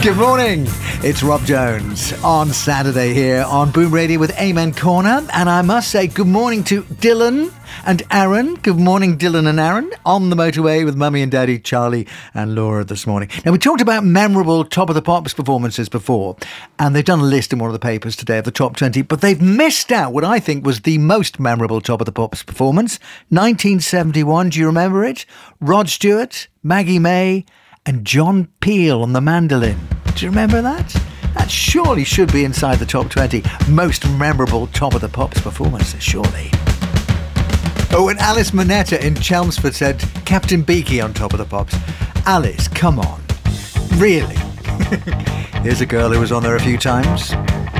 Good morning. It's Rob Jones on Saturday here on Boom Radio with Amen Corner. And I must say good morning to Dylan and Aaron. Good morning, Dylan and Aaron, on the motorway with Mummy and Daddy, Charlie and Laura this morning. Now, we talked about memorable Top of the Pops performances before, and they've done a list in one of the papers today of the top 20, but they've missed out what I think was the most memorable Top of the Pops performance. 1971, do you remember it? Rod Stewart, Maggie May and John Peel on the mandolin. Do you remember that? That surely should be inside the top 20 most memorable Top of the Pops performances, surely. Oh, and Alice Monetta in Chelmsford said Captain Beaky on Top of the Pops. Alice, come on. Really? Here's a girl who was on there a few times.